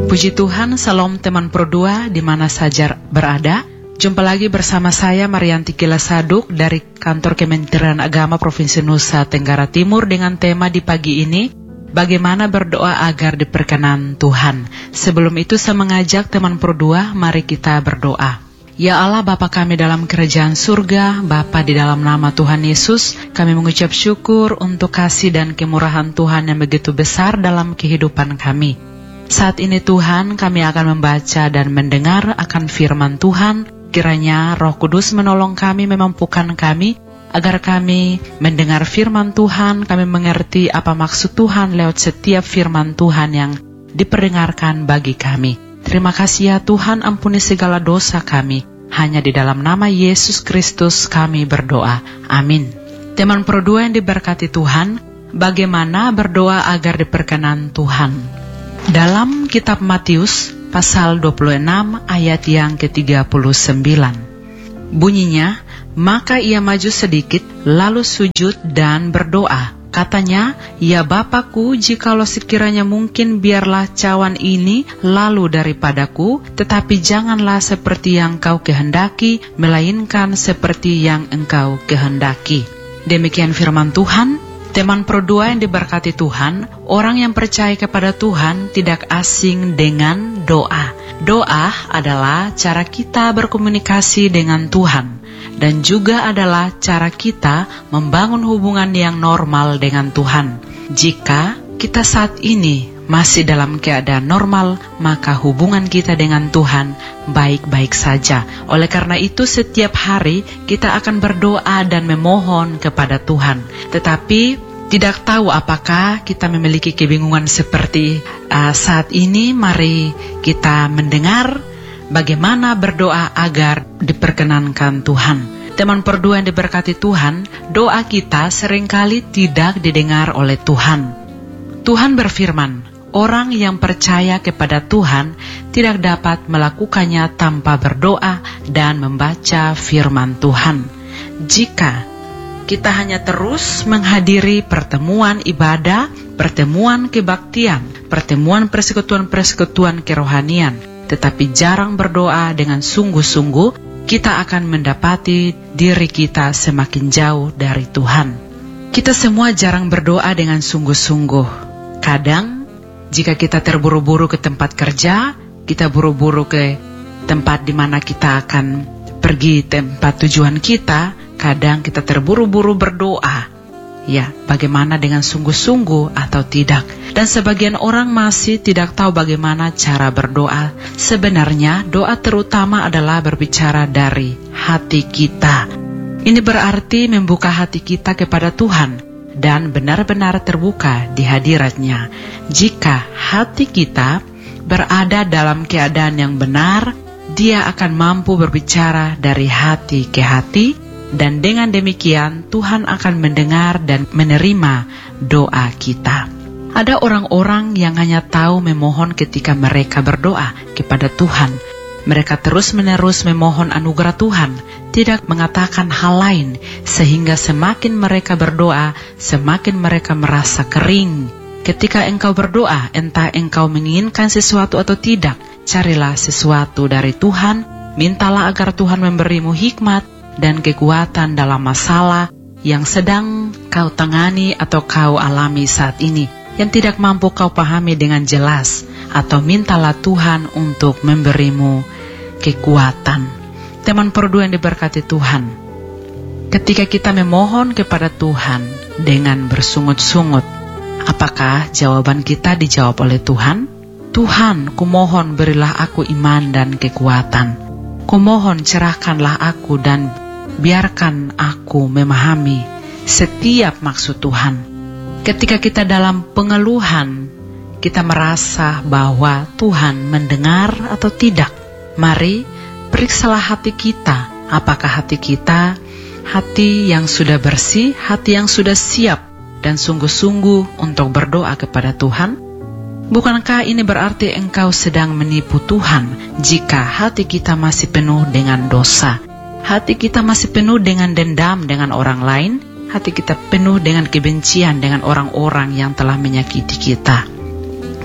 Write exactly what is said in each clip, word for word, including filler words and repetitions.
Puji Tuhan, salam teman Pro dua di mana saja berada. Jumpa lagi bersama saya Marianti Kilasaduk dari Kantor Kementerian Agama Provinsi Nusa Tenggara Timur dengan tema di pagi ini, bagaimana berdoa agar diperkenan Tuhan. Sebelum itu saya mengajak teman Pro dua, mari kita berdoa. Ya Allah Bapa kami dalam kerajaan surga, Bapa di dalam nama Tuhan Yesus, kami mengucap syukur untuk kasih dan kemurahan Tuhan yang begitu besar dalam kehidupan kami. Saat ini Tuhan, kami akan membaca dan mendengar akan firman Tuhan. Kiranya Roh Kudus menolong kami, memampukan kami, agar kami mendengar firman Tuhan, kami mengerti apa maksud Tuhan lewat setiap firman Tuhan yang diperdengarkan bagi kami. Terima kasih ya Tuhan, ampuni segala dosa kami. Hanya di dalam nama Yesus Kristus kami berdoa. Amin. Teman Pro dua yang diberkati Tuhan, bagaimana berdoa agar diperkenan Tuhan? Dalam kitab Matius pasal dua puluh enam ayat yang ke tiga puluh sembilan. Bunyinya, maka ia maju sedikit lalu sujud dan berdoa. Katanya, ya Bapakku, jikalau sekiranya mungkin biarlah cawan ini lalu daripadaku, tetapi janganlah seperti yang kau kehendaki, melainkan seperti yang engkau kehendaki. Demikian firman Tuhan. Teman Pro dua yang diberkati Tuhan, orang yang percaya kepada Tuhan tidak asing dengan doa. Doa adalah cara kita berkomunikasi dengan Tuhan, dan juga adalah cara kita membangun hubungan yang normal dengan Tuhan. Jika kita saat ini masih dalam keadaan normal, maka hubungan kita dengan Tuhan baik-baik saja. Oleh karena itu, setiap hari kita akan berdoa dan memohon kepada Tuhan. Tetapi tidak tahu apakah kita memiliki kebingungan seperti uh, saat ini. Mari kita mendengar bagaimana berdoa agar diperkenankan Tuhan. Teman Pro dua yang diberkati Tuhan, doa kita seringkali tidak didengar oleh Tuhan. Tuhan berfirman, orang yang percaya kepada Tuhan tidak dapat melakukannya tanpa berdoa dan membaca firman Tuhan. Jika kita hanya terus menghadiri pertemuan ibadah, pertemuan kebaktian, pertemuan persekutuan-persekutuan kerohanian, tetapi jarang berdoa dengan sungguh-sungguh, kita akan mendapati diri kita semakin jauh dari Tuhan. Kita semua jarang berdoa dengan sungguh-sungguh. Kadang, jika kita terburu-buru ke tempat kerja, kita buru-buru ke tempat di mana kita akan pergi tempat tujuan kita, kadang kita terburu-buru berdoa. Ya, bagaimana dengan sungguh-sungguh atau tidak? Dan sebagian orang masih tidak tahu bagaimana cara berdoa. Sebenarnya doa terutama adalah berbicara dari hati kita. Ini berarti membuka hati kita kepada Tuhan dan benar-benar terbuka di hadiratnya. Jika hati kita berada dalam keadaan yang benar, Dia akan mampu berbicara dari hati ke hati, dan dengan demikian Tuhan akan mendengar dan menerima doa kita. Ada orang-orang yang hanya tahu memohon ketika mereka berdoa kepada Tuhan. Mereka terus-menerus memohon anugerah Tuhan, tidak mengatakan hal lain, sehingga semakin mereka berdoa, semakin mereka merasa kering. Ketika engkau berdoa, entah engkau menginginkan sesuatu atau tidak, carilah sesuatu dari Tuhan, mintalah agar Tuhan memberimu hikmat dan kekuatan dalam masalah yang sedang kau tangani atau kau alami saat ini, yang tidak mampu kau pahami dengan jelas, atau mintalah Tuhan untuk memberimu kekuatan. Teman Pro dua yang diberkati Tuhan, ketika kita memohon kepada Tuhan dengan bersungut-sungut, apakah jawaban kita dijawab oleh Tuhan? Tuhan, kumohon berilah aku iman dan kekuatan. Kumohon cerahkanlah aku dan biarkan aku memahami setiap maksud Tuhan. Ketika kita dalam pengeluhan, kita merasa bahwa Tuhan mendengar atau tidak. Mari periksalah hati kita. Apakah hati kita hati yang sudah bersih, hati yang sudah siap dan sungguh-sungguh untuk berdoa kepada Tuhan? Bukankah ini berarti engkau sedang menipu Tuhan jika hati kita masih penuh dengan dosa? Hati kita masih penuh dengan dendam dengan orang lain, hati kita penuh dengan kebencian dengan orang-orang yang telah menyakiti kita.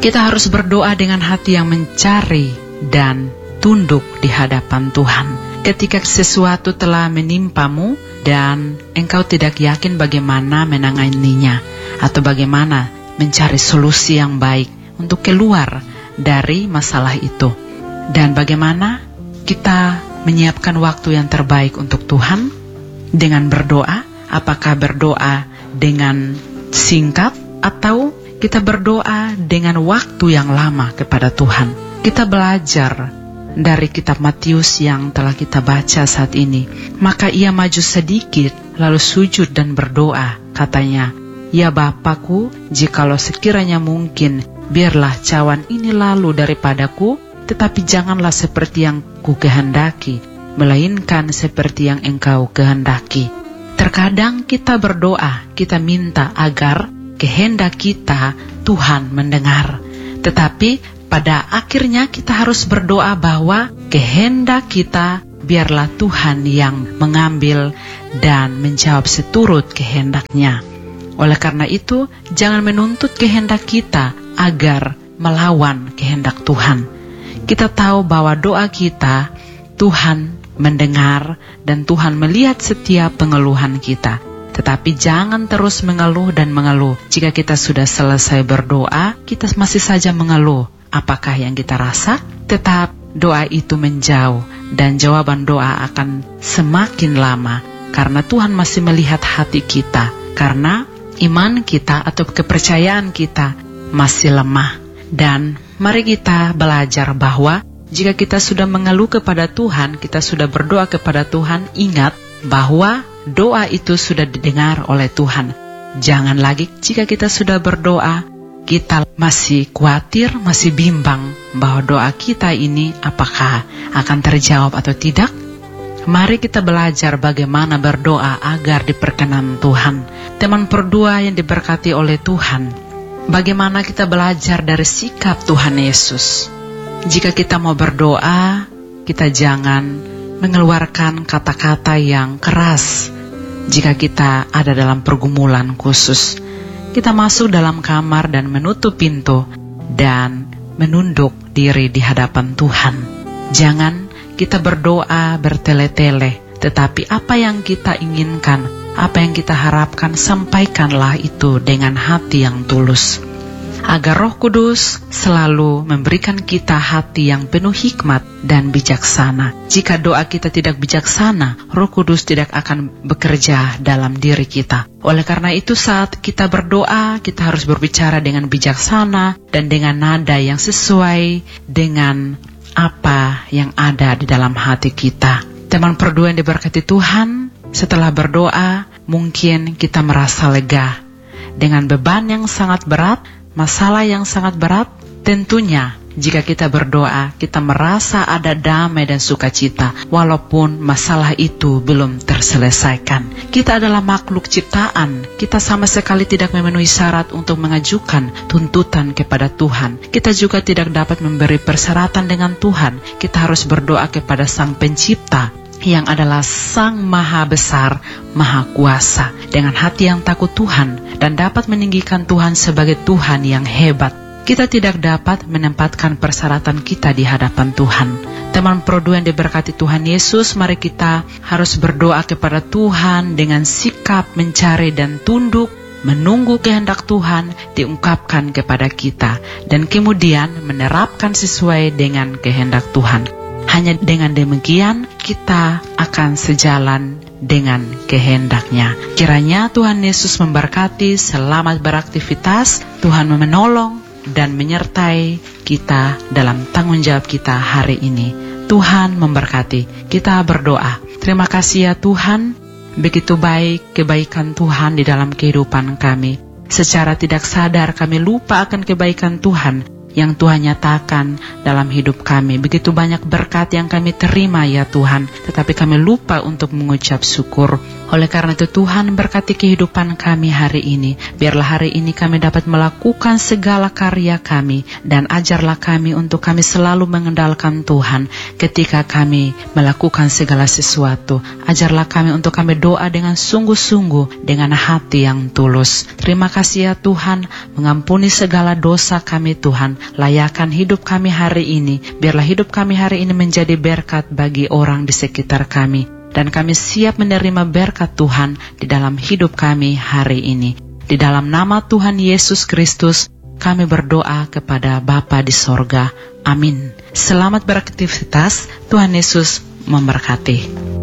Kita harus berdoa dengan hati yang mencari dan tunduk di hadapan Tuhan. Ketika sesuatu telah menimpamu dan engkau tidak yakin bagaimana menanganinya atau bagaimana mencari solusi yang baik untuk keluar dari masalah itu, dan bagaimana kita menyiapkan waktu yang terbaik untuk Tuhan dengan berdoa. Apakah berdoa dengan singkat atau kita berdoa dengan waktu yang lama kepada Tuhan? Kita belajar dari kitab Matius yang telah kita baca saat ini. Maka ia maju sedikit lalu sujud dan berdoa, katanya, "Ya Bapakku, jikalau sekiranya mungkin, biarlah cawan ini lalu daripadaku, tetapi janganlah seperti yang ku kehendaki, melainkan seperti yang engkau kehendaki." Terkadang kita berdoa, kita minta agar kehendak kita Tuhan mendengar. Tetapi pada akhirnya kita harus berdoa bahwa kehendak kita biarlah Tuhan yang mengambil dan menjawab seturut kehendaknya. Oleh karena itu, jangan menuntut kehendak kita agar melawan kehendak Tuhan. Kita tahu bahwa doa kita Tuhan mendengar dan Tuhan melihat setiap pengeluhan kita. Tetapi jangan terus mengeluh dan mengeluh. Jika kita sudah selesai berdoa, kita masih saja mengeluh. Apakah yang kita rasa? Tetap doa itu menjauh dan jawaban doa akan semakin lama karena Tuhan masih melihat hati kita. Karena iman kita atau kepercayaan kita masih lemah. Dan mari kita belajar bahwa jika kita sudah mengeluh kepada Tuhan, kita sudah berdoa kepada Tuhan, ingat bahwa doa itu sudah didengar oleh Tuhan. Jangan lagi jika kita sudah berdoa, kita masih khawatir, masih bimbang bahwa doa kita ini apakah akan terjawab atau tidak. Mari kita belajar bagaimana berdoa agar diperkenan Tuhan. Teman berdua yang diberkati oleh Tuhan, bagaimana kita belajar dari sikap Tuhan Yesus. Jika kita mau berdoa, kita jangan mengeluarkan kata-kata yang keras. Jika kita ada dalam pergumulan khusus, kita masuk dalam kamar dan menutup pintu dan menunduk diri di hadapan Tuhan. Jangan kita berdoa bertele-tele, tetapi apa yang kita inginkan, apa yang kita harapkan, sampaikanlah itu dengan hati yang tulus. Agar Roh Kudus selalu memberikan kita hati yang penuh hikmat dan bijaksana. Jika doa kita tidak bijaksana, Roh Kudus tidak akan bekerja dalam diri kita. Oleh karena itu saat kita berdoa, kita harus berbicara dengan bijaksana dan dengan nada yang sesuai dengan apa yang ada di dalam hati kita. Teman berdua yang diberkati Tuhan, setelah berdoa, mungkin kita merasa lega. Dengan beban yang sangat berat, masalah yang sangat berat, tentunya jika kita berdoa, kita merasa ada damai dan sukacita, walaupun masalah itu belum terselesaikan. Kita adalah makhluk ciptaan, kita sama sekali tidak memenuhi syarat untuk mengajukan tuntutan kepada Tuhan. Kita juga tidak dapat memberi persyaratan dengan Tuhan. Kita harus berdoa kepada Sang Pencipta, yang adalah Sang Maha Besar, Maha Kuasa, dengan hati yang takut Tuhan dan dapat meninggikan Tuhan sebagai Tuhan yang hebat. Kita tidak dapat menempatkan persyaratan kita di hadapan Tuhan. Teman berdua yang diberkati Tuhan Yesus, mari kita harus berdoa kepada Tuhan dengan sikap mencari dan tunduk, menunggu kehendak Tuhan diungkapkan kepada kita, dan kemudian menerapkan sesuai dengan kehendak Tuhan. Hanya dengan demikian kita akan sejalan dengan kehendaknya. Kiranya Tuhan Yesus memberkati, selamat beraktivitas, Tuhan menolong dan menyertai kita dalam tanggung jawab kita hari ini. Tuhan memberkati. Kita berdoa. Terima kasih ya Tuhan, begitu baik kebaikan Tuhan di dalam kehidupan kami. Secara tidak sadar kami lupa akan kebaikan Tuhan yang Tuhan nyatakan dalam hidup kami. Begitu banyak berkat yang kami terima ya Tuhan, tetapi kami lupa untuk mengucap syukur. Oleh karena itu Tuhan berkati kehidupan kami hari ini. Biarlah hari ini kami dapat melakukan segala karya kami, dan ajarlah kami untuk kami selalu mengandalkan Tuhan ketika kami melakukan segala sesuatu. Ajarlah kami untuk kami doa dengan sungguh-sungguh, dengan hati yang tulus. Terima kasih ya Tuhan, mengampuni segala dosa kami Tuhan. Layakan hidup kami hari ini. Biarlah hidup kami hari ini menjadi berkat bagi orang di sekitar kami. Dan kami siap menerima berkat Tuhan di dalam hidup kami hari ini. Di dalam nama Tuhan Yesus Kristus, kami berdoa kepada Bapa di sorga. Amin. Selamat beraktivitas. Tuhan Yesus memberkati.